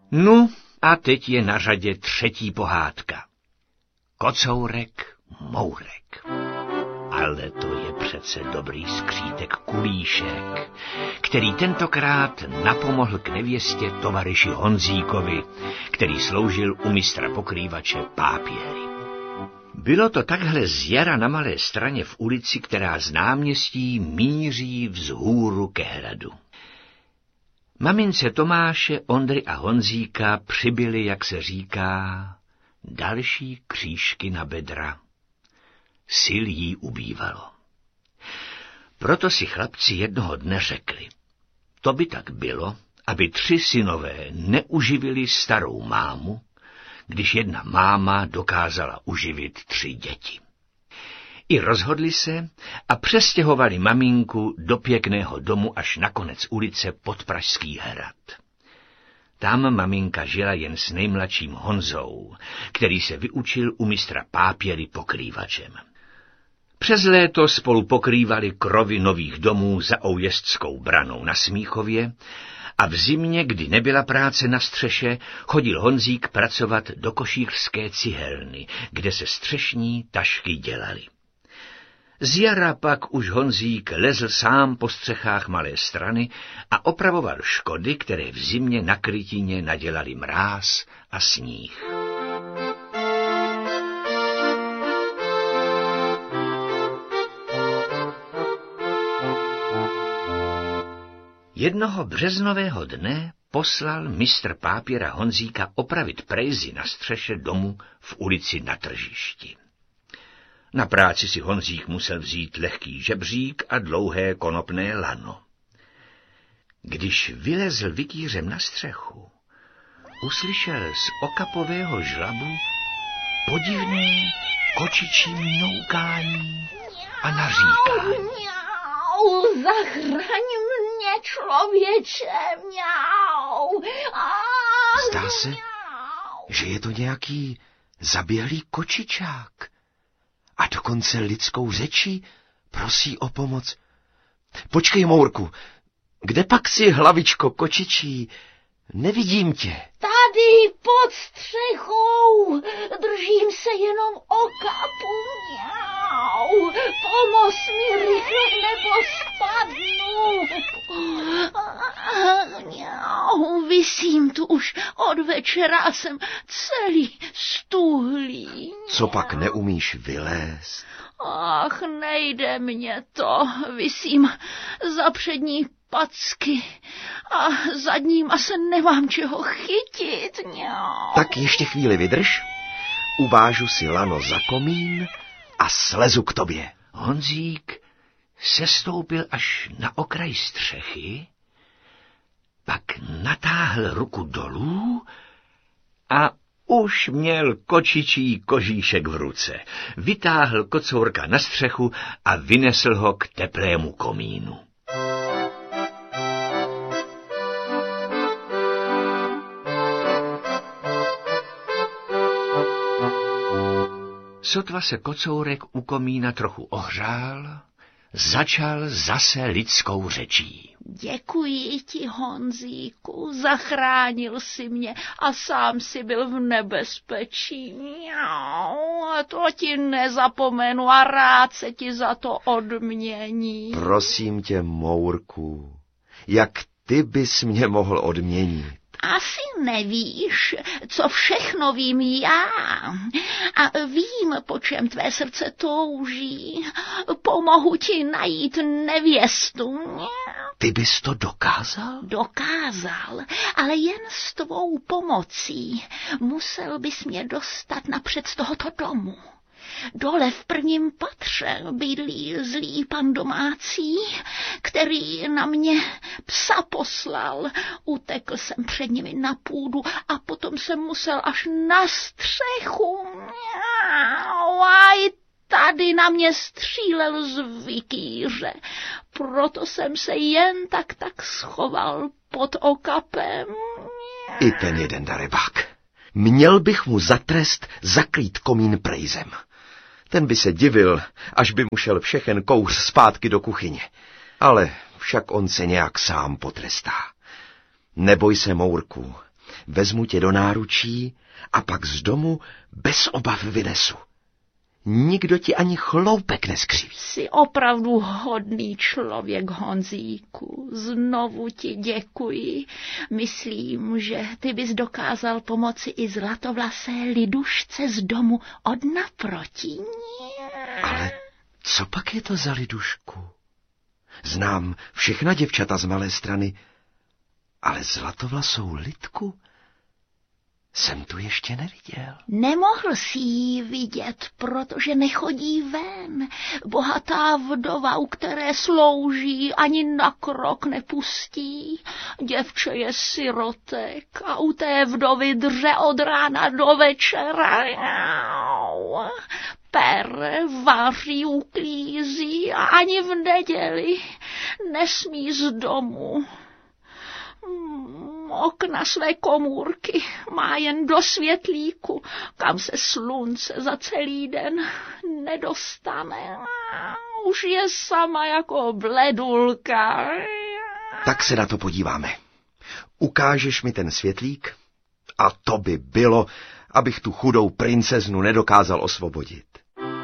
No a teď je na řadě třetí pohádka. Kocourek, Mourek. Ale to je přece dobrý skřítek Kulíšek, který tentokrát napomohl k nevěstě tovaryši Honzíkovi, který sloužil u mistra pokrývače Pápěry. Bylo to takhle z jara na Malé Straně v ulici, která z náměstí míří vzhůru ke hradu. Mamince Tomáše, Ondry a Honzíka přibyly, jak se říká, další křížky na bedra. Sil jí ubývalo. Proto si chlapci jednoho dne řekli, to by tak bylo, aby 3 synové neuživili starou mámu, když jedna máma dokázala uživit 3 děti. I rozhodli se a přestěhovali maminku do pěkného domu až na konec ulice pod Pražský hrad. Tam maminka žila jen s nejmladším Honzou, který se vyučil u mistra Pápěry pokrývačem. Přes léto spolu pokrývali krovy nových domů za Oujezdskou branou na Smíchově a v zimě, kdy nebyla práce na střeše, chodil Honzík pracovat do košířské cihelny, kde se střešní tašky dělaly. Z jara pak už Honzík lezl sám po střechách Malé Strany a opravoval škody, které v zimě na krytině nadělali mráz a sníh. Jednoho březnového dne poslal mistr Pápěra Honzíka opravit prejzy na střeše domu v ulici Na Tržišti. Na práci si Honzík musel vzít lehký žebřík a dlouhé konopné lano. Když vylezl vikýřem na střechu, uslyšel z okapového žlabu podivné kočičí mňoukání a naříkání. Zachraň mě, člověče, mňau. Zdá se, že je to nějaký zaběhlý kočičák. A dokonce lidskou řečí prosí o pomoc. Počkej, Mourku, kde pak jsi, hlavičko kočičí? Nevidím tě. Tady pod střechou, držím se jenom okapu, mňau. Pomoz mi rychle, nebo spadnu. Mňau, visím tu už od večera, jsem celý stuhlý. Co pak neumíš vylézt? Ach, nejde mě to, visím za přední packy a zadním se nemám čeho chytit. Mňau. Tak ještě chvíli vydrž, uvážu si lano za komín a slezu k tobě. Honzík sestoupil až na okraj střechy, pak natáhl ruku dolů a už měl kočičí kožíšek v ruce. Vytáhl kocourka na střechu a vynesl ho k teplému komínu. Sotva se kocourek u komína trochu ohřál, začal zase lidskou řečí. Děkuji ti, Honzíku, zachránil si mě a sám si byl v nebezpečí. Mňau, a to ti nezapomenu a rád se ti za to odmění. Prosím tě, Mourku, jak ty bys mě mohl odměnit? Asi nevíš, co všechno vím já. A vím, po čem tvé srdce touží. Pomohu ti najít nevěstu. Ty bys to dokázal? Dokázal, ale jen s tvou pomocí. Musel bys mě dostat napřed z tohoto domu. Dole v prvním patře bydlí zlý pan domácí, který na mě psa poslal. Utekl jsem před nimi na půdu a potom jsem musel až na střechu. A i tady na mě střílel z vikýře. Proto jsem se jen tak schoval pod okapem. I ten jeden darebák. Měl bych mu za trest zakrýt komín prejzem. Ten by se divil, až by mu šel všechen kouř zpátky do kuchyně. Ale však on se nějak sám potrestá. Neboj se, Mourku, vezmu tě do náručí a pak z domu bez obav vynesu. Nikdo ti ani chloupek neskřiví. Jsi opravdu hodný člověk, Honzíku. Znovu ti děkuji. Myslím, že ty bys dokázal pomoci i zlatovlasé Lidušce z domu od naproti. Ale co pak je to za Lidušku? Znám všechna děvčata z Malé Strany, ale zlatovlasou Lidku jsem tu ještě neviděl. Nemohl jsi ji vidět, protože nechodí ven. Bohatá vdova, u které slouží, ani na krok nepustí. Děvče je sirotek a u té vdovy dře od rána do večera. Pere, vaří, uklízí a ani v neděli nesmí z domu. Okna své komůrky má jen do světlíku, kam se slunce za celý den nedostane. Už je sama jako bledulka. Tak se na to podíváme. Ukážeš mi ten světlík? A to by bylo, abych tu chudou princeznu nedokázal osvobodit.